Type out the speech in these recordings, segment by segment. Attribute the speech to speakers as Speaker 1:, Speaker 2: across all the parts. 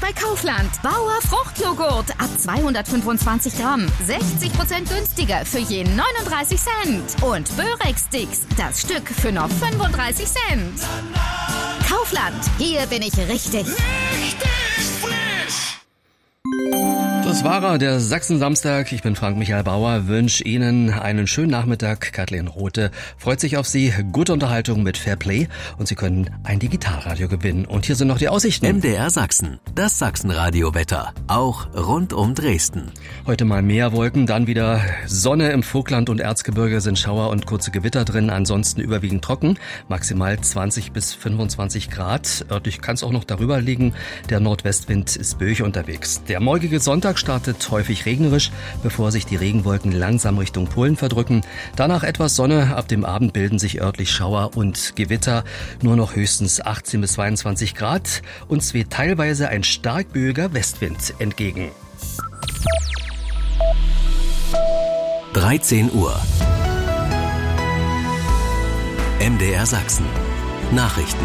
Speaker 1: bei Kaufland. Bauer Fruchtjoghurt ab 225 Gramm. 60% günstiger für je 39 Cent. Und Börek-Sticks, das Stück für noch 35 Cent. Kaufland, hier bin ich richtig.
Speaker 2: Das war er, der Sachsen-Samstag. Ich bin Frank-Michael Bauer, wünsche Ihnen einen schönen Nachmittag. Kathleen Rothe freut sich auf Sie. Gute Unterhaltung mit Fairplay und Sie können ein Digitalradio gewinnen. Und hier sind noch die Aussichten.
Speaker 3: MDR Sachsen, das Sachsenradio-Wetter, auch rund um Dresden.
Speaker 2: Heute mal mehr Wolken, dann wieder Sonne. Im Vogtland und Erzgebirge sind Schauer und kurze Gewitter drin, ansonsten überwiegend trocken. Maximal 20 bis 25 Grad. Örtlich kann es auch noch darüber liegen. Der Nordwestwind ist böig unterwegs. Der morgige Sonntag startet häufig regnerisch, bevor sich die Regenwolken langsam Richtung Polen verdrücken. Danach etwas Sonne, ab dem Abend bilden sich örtlich Schauer und Gewitter. Nur noch höchstens 18 bis 22 Grad. Uns weht teilweise ein stark böiger Westwind entgegen.
Speaker 3: 13 Uhr. MDR Sachsen. Nachrichten.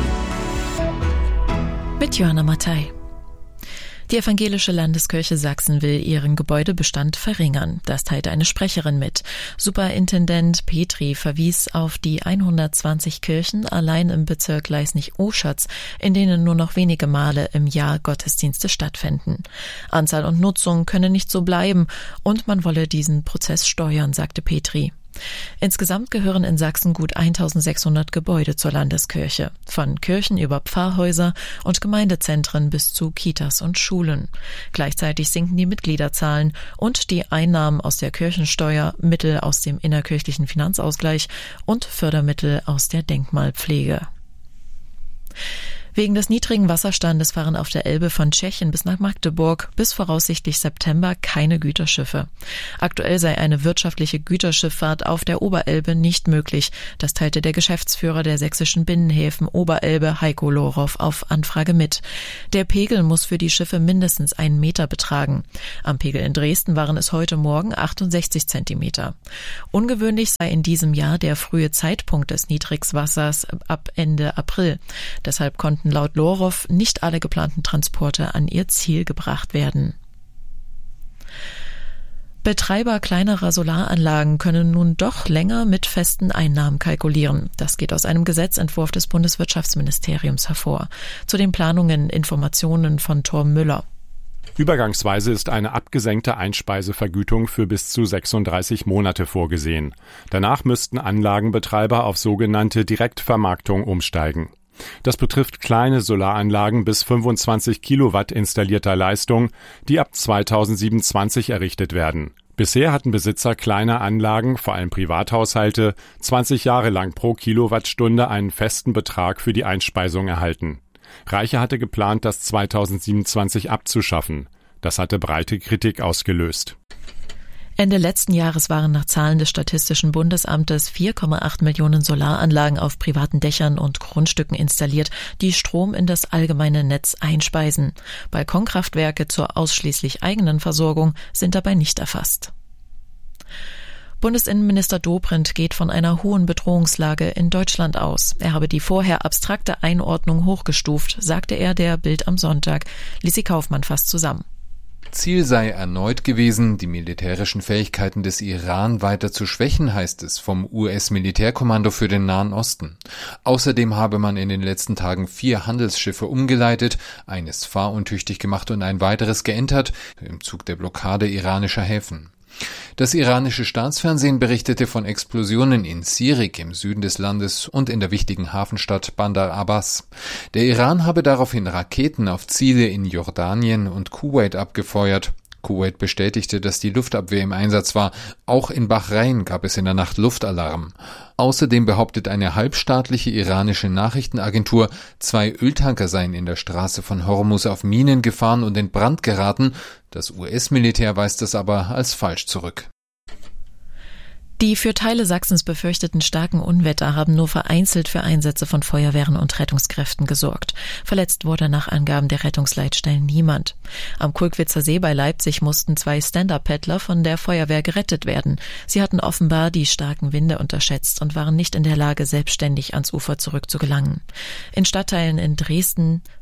Speaker 4: Mit Johanna Mattei. Die Evangelische Landeskirche Sachsen will ihren Gebäudebestand verringern. Das teilte eine Sprecherin mit. Superintendent Petri verwies auf die 120 Kirchen allein im Bezirk Leisnig-Oschatz, in denen nur noch wenige Male im Jahr Gottesdienste stattfinden. Anzahl und Nutzung könne nicht so bleiben und man wolle diesen Prozess steuern, sagte Petri. Insgesamt gehören in Sachsen gut 1600 Gebäude zur Landeskirche, von Kirchen über Pfarrhäuser und Gemeindezentren bis zu Kitas und Schulen. Gleichzeitig sinken die Mitgliederzahlen und die Einnahmen aus der Kirchensteuer, Mittel aus dem innerkirchlichen Finanzausgleich und Fördermittel aus der Denkmalpflege. Wegen des niedrigen Wasserstandes fahren auf der Elbe von Tschechien bis nach Magdeburg bis voraussichtlich September keine Güterschiffe. Aktuell sei eine wirtschaftliche Güterschifffahrt auf der Oberelbe nicht möglich. Das teilte der Geschäftsführer der sächsischen Binnenhäfen Oberelbe, Heiko Lorow, auf Anfrage mit. Der Pegel muss für die Schiffe mindestens 1 Meter betragen. Am Pegel in Dresden waren es heute Morgen 68 Zentimeter. Ungewöhnlich sei in diesem Jahr der frühe Zeitpunkt des Niedrigwassers ab Ende April. Deshalb konnten laut Lorow nicht alle geplanten Transporte an ihr Ziel gebracht werden. Betreiber kleinerer Solaranlagen können nun doch länger mit festen Einnahmen kalkulieren. Das geht aus einem Gesetzentwurf des Bundeswirtschaftsministeriums hervor. Zu den Planungen Informationen von Torm Müller.
Speaker 5: Übergangsweise ist eine abgesenkte Einspeisevergütung für bis zu 36 Monate vorgesehen. Danach müssten Anlagenbetreiber auf sogenannte Direktvermarktung umsteigen. Das betrifft kleine Solaranlagen bis 25 Kilowatt installierter Leistung, die ab 2027 errichtet werden. Bisher hatten Besitzer kleiner Anlagen, vor allem Privathaushalte, 20 Jahre lang pro Kilowattstunde einen festen Betrag für die Einspeisung erhalten. Reiche hatte geplant, das 2027 abzuschaffen. Das hatte breite Kritik ausgelöst.
Speaker 4: Ende letzten Jahres waren nach Zahlen des Statistischen Bundesamtes 4,8 Millionen Solaranlagen auf privaten Dächern und Grundstücken installiert, die Strom in das allgemeine Netz einspeisen. Balkonkraftwerke zur ausschließlich eigenen Versorgung sind dabei nicht erfasst. Bundesinnenminister Dobrindt geht von einer hohen Bedrohungslage in Deutschland aus. Er habe die vorher abstrakte Einordnung hochgestuft, sagte er der Bild am Sonntag. Lisi Kaufmann fasst zusammen.
Speaker 6: Ziel sei erneut gewesen, die militärischen Fähigkeiten des Iran weiter zu schwächen, heißt es vom US-Militärkommando für den Nahen Osten. Außerdem habe man in den letzten Tagen 4 Handelsschiffe umgeleitet, eines fahruntüchtig gemacht und ein weiteres geentert, im Zug der Blockade iranischer Häfen. Das iranische Staatsfernsehen berichtete von Explosionen in Sirik im Süden des Landes und in der wichtigen Hafenstadt Bandar Abbas. Der Iran habe daraufhin Raketen auf Ziele in Jordanien und Kuwait abgefeuert. Kuwait bestätigte, dass die Luftabwehr im Einsatz war. Auch in Bahrain gab es in der Nacht Luftalarm. Außerdem behauptet eine halbstaatliche iranische Nachrichtenagentur, 2 Öltanker seien in der Straße von Hormuz auf Minen gefahren und in Brand geraten. Das US-Militär weist das aber als falsch zurück.
Speaker 4: Die für Teile Sachsens befürchteten starken Unwetter haben nur vereinzelt für Einsätze von Feuerwehren und Rettungskräften gesorgt. Verletzt wurde nach Angaben der Rettungsleitstellen niemand. Am Kulkwitzer See bei Leipzig mussten 2 Stand-Up-Paddler von der Feuerwehr gerettet werden. Sie hatten offenbar die starken Winde unterschätzt und waren nicht in der Lage, selbstständig ans Ufer zurückzugelangen. In Stadtteilen in Dresden,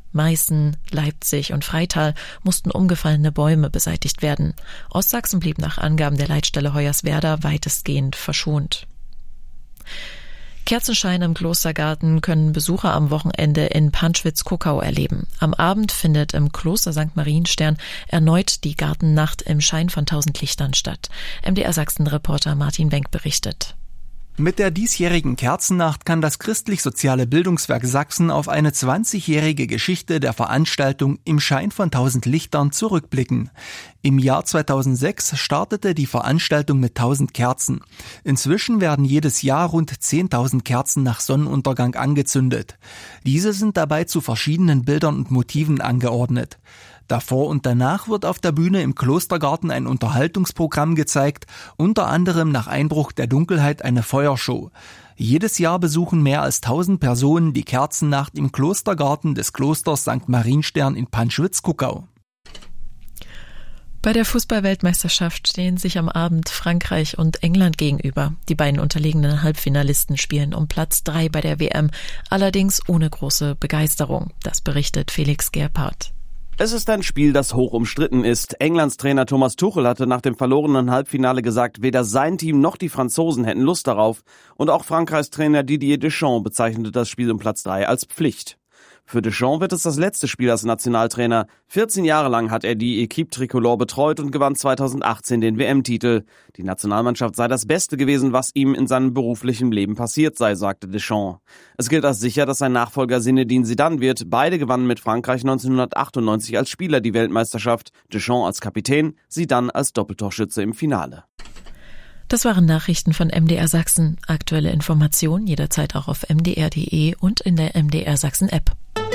Speaker 4: Meißen, Leipzig und Freital mussten umgefallene Bäume beseitigt werden. Ostsachsen blieb nach Angaben der Leitstelle Hoyerswerda weitestgehend verschont. Kerzenschein im Klostergarten können Besucher am Wochenende in Panschwitz-Kuckau erleben. Am Abend findet im Kloster St. Marienstern erneut die Gartennacht im Schein von 1000 Lichtern statt. MDR Sachsen-Reporter Martin Wenk berichtet.
Speaker 7: Mit der diesjährigen Kerzennacht kann das Christlich-Soziale Bildungswerk Sachsen auf eine 20-jährige Geschichte der Veranstaltung im Schein von 1000 Lichtern zurückblicken. Im Jahr 2006 startete die Veranstaltung mit 1000 Kerzen. Inzwischen werden jedes Jahr rund 10.000 Kerzen nach Sonnenuntergang angezündet. Diese sind dabei zu verschiedenen Bildern und Motiven angeordnet. Davor und danach wird auf der Bühne im Klostergarten ein Unterhaltungsprogramm gezeigt, unter anderem nach Einbruch der Dunkelheit eine Feuershow. Jedes Jahr besuchen mehr als 1000 Personen die Kerzennacht im Klostergarten des Klosters St. Marienstern in Panschwitz-Kuckau.
Speaker 4: Bei der Fußball-Weltmeisterschaft stehen sich am Abend Frankreich und England gegenüber. Die beiden unterlegenen Halbfinalisten spielen um Platz 3 bei der WM, allerdings ohne große Begeisterung. Das berichtet Felix Gerphardt.
Speaker 8: Es ist ein Spiel, das hoch umstritten ist. Englands Trainer Thomas Tuchel hatte nach dem verlorenen Halbfinale gesagt, weder sein Team noch die Franzosen hätten Lust darauf. Und auch Frankreichs Trainer Didier Deschamps bezeichnete das Spiel um Platz 3 als Pflicht. Für Deschamps wird es das letzte Spiel als Nationaltrainer. 14 Jahre lang hat er die Équipe Tricolore betreut und gewann 2018 den WM-Titel. Die Nationalmannschaft sei das Beste gewesen, was ihm in seinem beruflichen Leben passiert sei, sagte Deschamps. Es gilt als sicher, dass sein Nachfolger Zinedine Zidane wird. Beide gewannen mit Frankreich 1998 als Spieler die Weltmeisterschaft. Deschamps als Kapitän, Zidane als Doppeltorschütze im Finale.
Speaker 4: Das waren Nachrichten von MDR Sachsen. Aktuelle Informationen jederzeit auch auf mdr.de und in der MDR Sachsen App.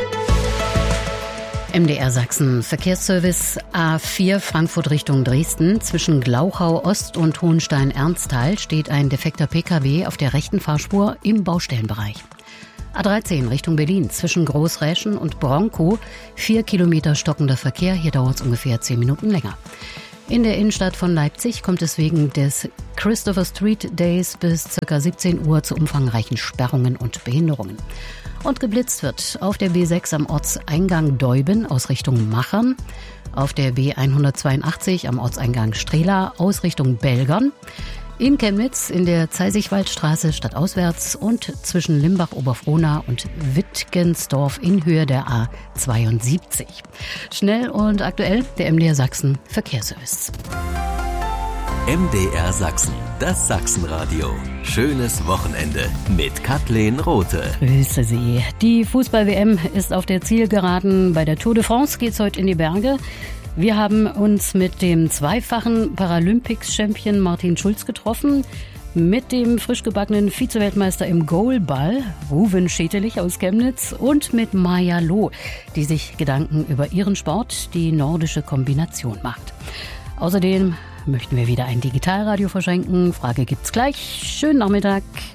Speaker 9: MDR Sachsen Verkehrsservice A4 Frankfurt Richtung Dresden. Zwischen Glauchau Ost und Hohenstein-Ernsthal steht ein defekter Pkw auf der rechten Fahrspur im Baustellenbereich. A13 Richtung Berlin zwischen Großräschen und Bronkow 4 Kilometer stockender Verkehr. Hier dauert es ungefähr 10 Minuten länger. In der Innenstadt von Leipzig kommt es wegen des Christopher Street Days bis ca. 17 Uhr zu umfangreichen Sperrungen und Behinderungen. Und geblitzt wird auf der B6 am Ortseingang Deuben aus Richtung Machern, auf der B182 am Ortseingang Strehla aus Richtung Belgern, in Chemnitz in der Zeisigwaldstraße stadtauswärts und zwischen Limbach-Oberfrohna und Wittgensdorf in Höhe der A72. Schnell und aktuell der MDR Sachsen Verkehrsservice.
Speaker 3: MDR Sachsen, das Sachsenradio. Schönes Wochenende mit Kathleen Rothe.
Speaker 9: Grüße Sie. Die Fußball-WM ist auf der Zielgeraden. Bei der Tour de France geht's heute in die Berge. Wir haben uns mit dem zweifachen Paralympics-Champion Martin Schulz getroffen, mit dem frisch gebackenen Vize-Weltmeister im Goalball, Ruven Schetelich aus Chemnitz, und mit Maja Loh, die sich Gedanken über ihren Sport, die nordische Kombination, macht. Außerdem möchten wir wieder ein Digitalradio verschenken. Frage gibt's gleich. Schönen Nachmittag.